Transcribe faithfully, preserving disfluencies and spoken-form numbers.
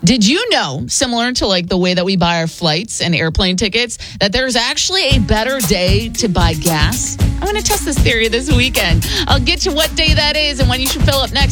Did you know, similar to like the way that we buy our flights and airplane tickets, that there's actually a better day to buy gas? I'm going to test this theory this weekend. I'll get to what day that is and when you should fill up next.